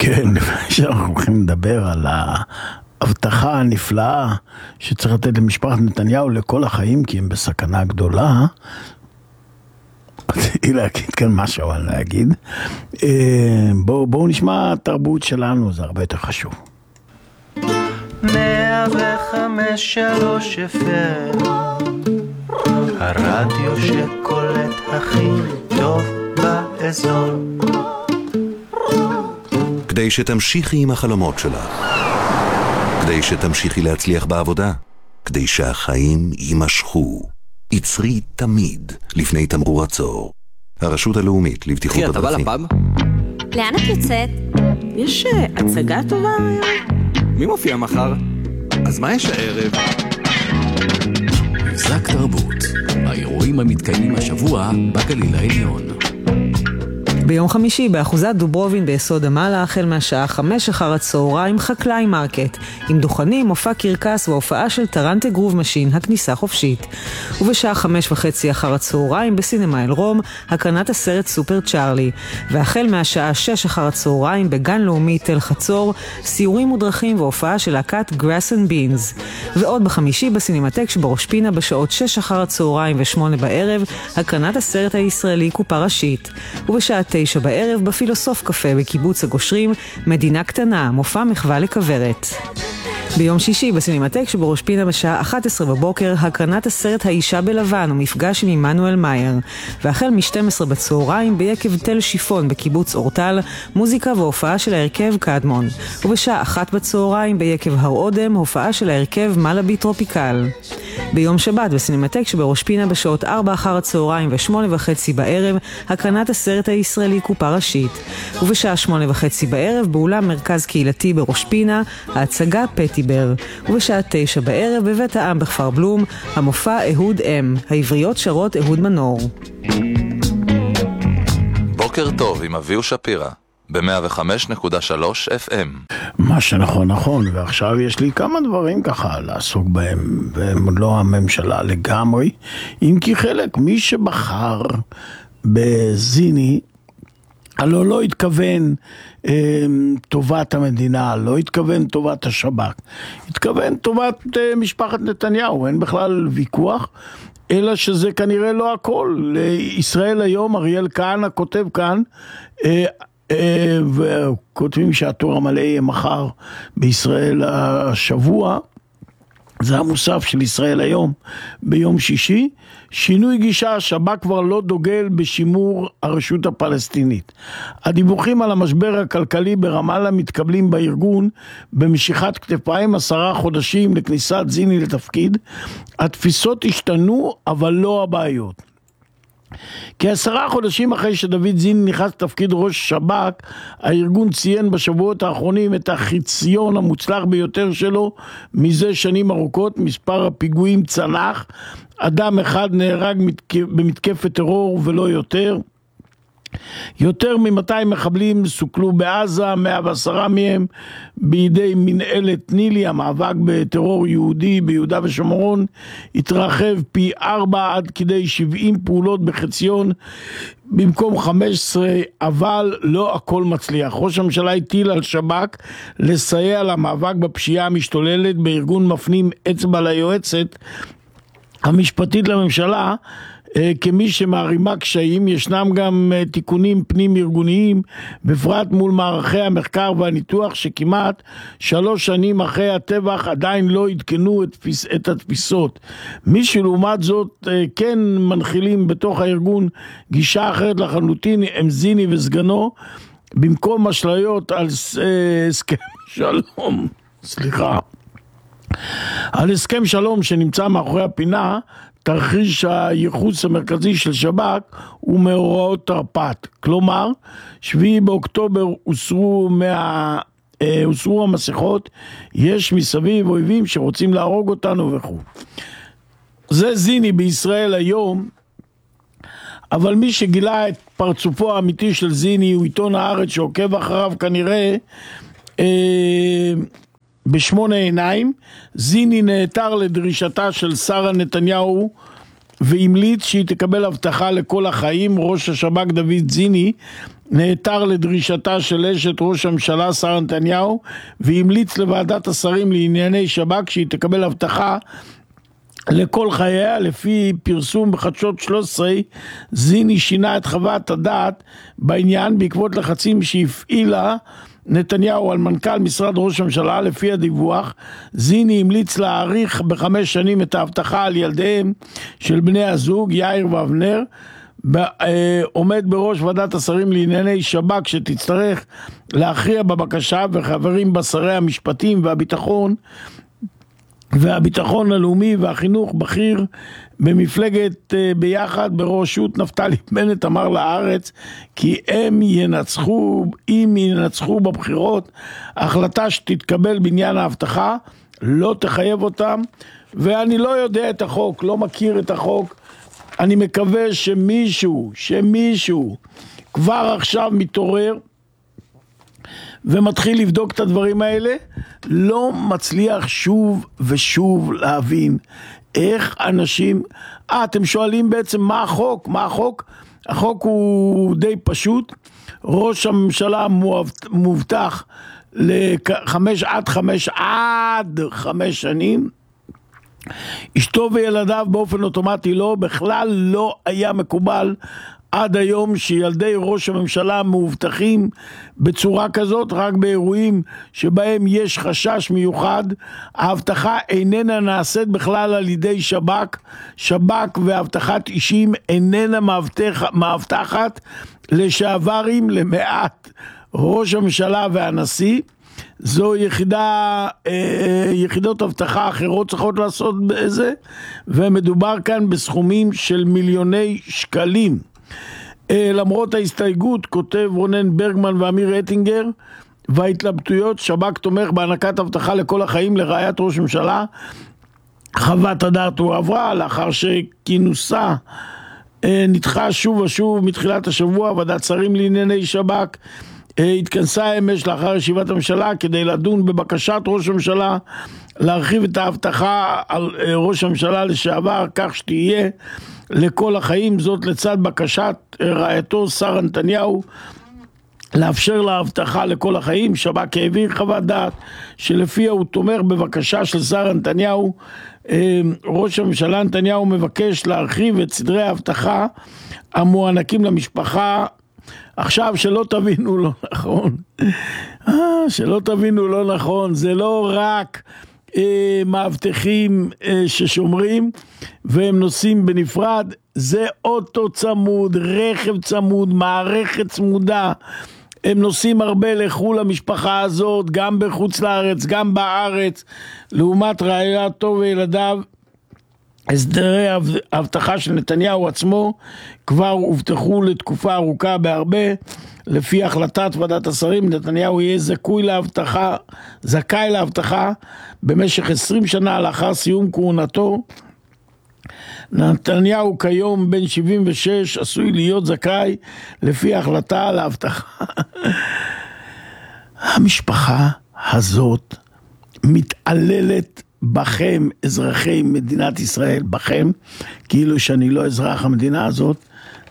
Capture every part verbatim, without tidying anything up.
כן, שאנחנו הולכים לדבר על ההבטחה הנפלאה שצריך לתת למשפחת נתניהו לכל החיים, כי הם בסכנה גדולה. רציתי להגיד כאן משהו על להגיד. בואו בוא נשמע תרבות שלנו, זה הרבה יותר חשוב. מאה וחמש שלוש אף אם, הרדיו שקולט הכי טוב באזור. כדי שתמשיכי עם החלומות שלך, כדי שתמשיכי להצליח בעבודה, כדי שהחיים יימשכו, יצרי תמיד לפני תמרור עצור. הרשות הלאומית לבטיחות בדרכים. אחי, אתה בא לפאב? לאן את יוצאת? יש הצגה טובה היום. מי מופיע מחר? אז מה יש הערב? מבזק תרבות, האירועים המתקיימים השבוע בגליל העליון. ביום חמישי באחוזת דוברובין ביסוד המעלה, החל מהשעה חמש אחר הצהריים, חקלאי מרקט, עם דוכנים, מופע קרקס והופעה של טרנטה גרוב משין, הכניסה חופשית. ובשעה חמש וחצי אחר הצהריים בסינמה אל רום, הקרנת הסרט סופר צ'ארלי. והחל מהשעה שש אחר הצהריים בגן לאומי תל חצור, סיורים מודרכים והופעה של להקת גראס אנד בינס. ועוד בחמישי בסינמטק שבראש פינה בשעות שש אחר הצהריים ושמונה בערב, הקרנת הסרט הישראלי קופה ראשית. ובשעה תשע בערב בפילוסוף קפה בקיבוץ הגושרים, מדינה קטנה, מופע מחווה לכברת. ביום שישי בסינמטק שבראש פינה בשעה אחת עשרה בבוקר, הקרנת הסרט האישה בלבן ומפגש עם עמנואל מאייר. והחל מ-שתים עשרה בצהריים ביקב תל שיפון בקיבוץ אורטל, מוזיקה והופעה של ההרכב קדמון. ובשעה אחת בצהריים ביקב הר אודם, הופעה של ההרכב מלאבי טרופיקל. ביום שבת בסינמטק שבראש פינה בשעות ארבע אחר הצהריים ושמונה וחצי בערב, הקרנת הסרט הישראלי קופה ראשית. ובשעה שמונה וחצי בערב באולם מרכז קהילתי בראש פינה, ההצגה פטיבר. ובשעה תשע בערב בבית העם בכפר בלום, המופע אהוד אם, העבריות שרות אהוד מנור. בוקר טוב עם אביהו שפירה ב-מאה וחמש נקודה שלוש אף אם. מה שנכון נכון, ועכשיו יש לי כמה דברים ככה לעסוק בהם, והם לא הממשלה לגמרי, אם כי חלק מי שבחר בזיני הלא לא התכוון אה, טובת המדינה, לא התכוון טובת השב"כ, התכוון טובת אה, משפחת נתניהו, אין בכלל ויכוח, אלא שזה כנראה לא הכל. לישראל היום, אריאל כהנא כותב כאן, אה, אה, וכותבים שהתור המלא יהיה מחר בישראל השבוע, זה המוסף של ישראל היום ביום שישי, שינוי גישה, שב"כ כבר לא דוגל בשימור הרשות הפלסטינית. הדיווחים על המשבר הכלכלי ברמאללה מתקבלים בארגון במשיכת כתפיים עשרה חודשים לכניסת זיני לתפקיד. התפיסות השתנו, אבל לא הבעיות. כעשרה חודשים אחרי שדוד זיני נכנס לתפקיד ראש שב"כ, הארגון ציין בשבועות האחרונים את החיציון המוצלח ביותר שלו מזה שנים ארוכות. מספר הפיגועים צנח, אדם אחד נהרג במתקפת טרור ולא יותר. יותר מ-מאתיים מחבלים סוכלו בעזה, מאה ועשרה מהם בידי מנהלת נילי. המאבק בטרור יהודי ביהודה ושומרון התרחב פי ארבע עד כדי שבעים פעולות בחציון במקום חמש עשרה, אבל לא הכל מצליח. ראש הממשלה הטיל על שב"כ לסייע למאבק בפשיעה המשתוללת. בארגון מפנים אצבע ליועצת המשפטית לממשלה כמי שמערימה קשיים. ישנם גם תיקונים פנים ארגוניים, בפרט מול מערכי המחקר והניתוח שכמעט שלוש שנים אחרי הטבח עדיין לא עדכנו את, את התפיסות. מי שלעומת זאת כן מנחילים בתוך הארגון גישה אחרת לחלוטין הם זיני וסגנו. במקום אשליות על הסכם שלום, סליחה, על הסכם שלום שנמצא מאחורי הפינה, תרחיש הייחוס המרכזי של שב"כ הוא מאורעות תרפ"ט. כלומר, שביעי באוקטובר הוסרו, מה, אה, הוסרו המסכות, יש מסביב אויבים שרוצים להרוג אותנו וכו'. זה זיני בישראל היום, אבל מי שגילה את פרצופו האמיתי של זיני הוא עיתון הארץ שעוקב אחריו כנראה אה, בשמונה עיניים. זיני נעתר לדרישתה של שרה נתניהו והמליץ שהיא תקבל הבטחה לכל החיים. ראש השב"כ דוד זיני נעתר לדרישתה של אשת ראש הממשלה שרה נתניהו והמליץ לוועדת השרים לענייני שב"כ שהיא תקבל הבטחה לכל חייה. לפי פרסום בחדשות שלוש עשרה, זיני שינה את חוות הדעת בעניין בעקבות לחצים שהפעילה נתניהו על מנכ"ל משרד ראש הממשלה. לפי הדיווח, זיני המליץ להאריך בחמש שנים את ההבטחה על ילדיהם של בני הזוג יאיר ואבנר. עומד בראש ועדת השרים לענייני שב"כ שתצטרך להכריע בבקשה, וחברים בשרי המשפטים והביטחון והביטחון הלאומי והחינוך בכיר במפלגת ביחד בראשות נפתלי בנט אמר לארץ כי הם ינצחו, אם ינצחו בבחירות, החלטה שתתקבל בעניין ההבטחה לא תחייב אותם. ואני לא יודע את החוק, לא מכיר את החוק. אני מקווה שמישהו, שמישהו כבר עכשיו מתעורר ומתחיל לבדוק את הדברים האלה. לא מצליח שוב ושוב להבין איך אנשים, אה, אתם שואלים בעצם מה החוק? מה החוק? החוק הוא די פשוט. ראש הממשלה מובטח לחמש עד חמש עד חמש שנים. אשתו וילדיו באופן אוטומטי לא, בכלל לא היה מקובל עד היום שילדי ראש הממשלה מאובטחים בצורה כזאת, רק באירועים שבהם יש חשש מיוחד. ההבטחה איננה נעשית בכלל על ידי שב"כ, שב"כ והבטחת אישים איננה מאבטח, מאבטחת לשעברים למעט ראש הממשלה והנשיא. זו יחידה, יחידות הבטחה אחרות צריכות לעשות בזה, ומדובר כאן בסכומים של מיליוני שקלים. למרות ההסתייגות, כותב רונן ברגמן ואמיר אטינגר, וההתלבטויות, שב"כ תומך בהענקת הבטחה לכל החיים לרעיית ראש הממשלה. חוות הדעת הועברה לאחר שכינוסה נדחה שוב ושוב מתחילת השבוע. ועדת שרים לענייני שב"כ התכנסה אמש לאחר ישיבת הממשלה כדי לדון בבקשת ראש הממשלה להרחיב את ההבטחה על ראש הממשלה לשעבר כך שתהיה לכל החיים, זאת לצד בקשת רעייתו שרה נתניהו לאפשר לה הבטחה לכל החיים. שב"כ העביר חוות דעת שלפיה הוא תומך בבקשה של שרה נתניהו. ראש הממשלה נתניהו מבקש להרחיב את סדרי ההבטחה המוענקים למשפחה. עכשיו שלא תבינו לא נכון, אה, שלא תבינו לא נכון, זה לא רק אה, מאבטחים אה, ששומרים והם נוסעים בנפרד, זה אוטו צמוד, רכב צמוד, מערכת צמודה. הם נוסעים הרבה לחול המשפחה הזאת, גם בחוץ לארץ, גם בארץ. לעומת רעייתו וילדיו, הסדרי ההבטחה של נתניהו עצמו כבר הובטחו לתקופה ארוכה בהרבה. לפי החלטת ועדת השרים, נתניהו יהיה זכאי להבטחה, זכאי להבטחה במשך עשרים שנה לאחר סיום כהונתו. נתניהו כיום בן שבעים ושש, עשוי להיות זכאי לפי החלטה להבטחה. המשפחה הזאת מתעללת בכם, אזרחי מדינת ישראל, בכם, כאילו שאני לא אזרח המדינה הזאת.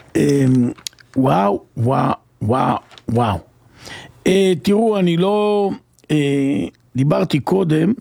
וואו, וואו, וואו, וואו. תראו, אני לא דיברתי קודם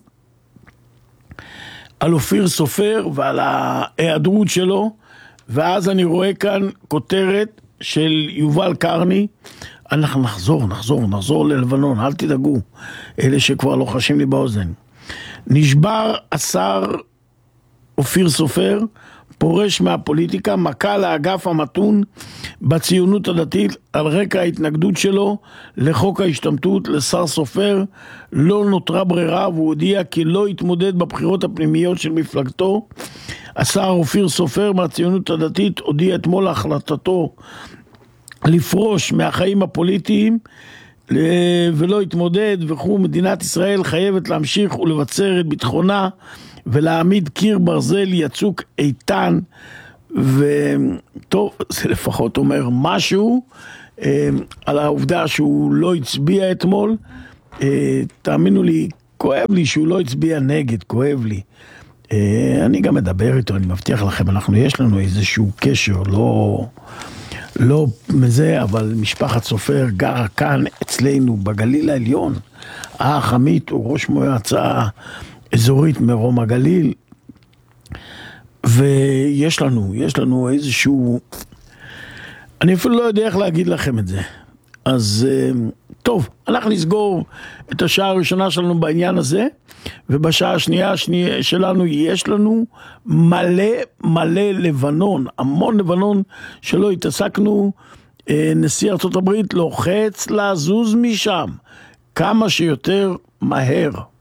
על אופיר סופר ועל ההיעדרות שלו, ואז אני רואה כאן כותרת של יובל קרני, אנחנו נחזור, נחזור, נחזור ללבנון, אל תדאגו, אלה שכבר לוחשים לי באוזן. נשבר השר אופיר סופר, פורש מהפוליטיקה, מכה לאגף המתון בציונות הדתית על רקע ההתנגדות שלו לחוק ההשתמטות. לשר סופר לא נותרה ברירה והוא הודיע כי לא יתמודד בבחירות הפנימיות של מפלגתו. השר אופיר סופר מהציונות הדתית הודיע אתמול החלטתו לפרוש מהחיים הפוליטיים ולא יתמודד וכו'. מדינת ישראל חייבת להמשיך ולבצר את ביטחונה ולהעמיד קיר ברזל יצוק איתן, וטוב, זה לפחות אומר משהו על העובדה שהוא לא הצביע אתמול. תאמינו לי, כואב לי שהוא לא הצביע נגד, כואב לי. אני גם מדבר איתו, אני מבטיח לכם, אנחנו יש לנו איזשהו קשר, לא, לא מזה, אבל משפחת סופר גרה כאן אצלנו בגליל העליון. האח עמית הוא ראש מועצה אזורית מרום הגליל, ויש לנו, יש לנו איזשהו, אני אפילו לא יודע איך להגיד לכם את זה. אז טוב, אנחנו נסגור את השעה הראשונה שלנו בעניין הזה, ובשעה השנייה השנייה שלנו יש לנו מלא מלא לבנון, המון לבנון שלא התעסקנו. נשיא ארצות הברית לוחץ לזוז משם כמה שיותר מהר.